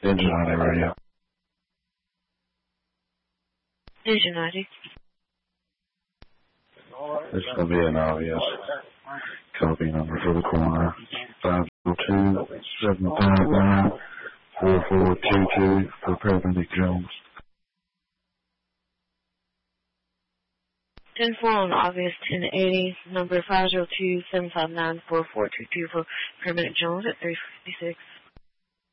Engine on the radio. Engine 90. This is going to be an obvious copy number for the corner. 502-759-4422 for Paramedic Jones. 10-4 on obvious 1080, number 502-759-4422 for Paramedic Jones at 356.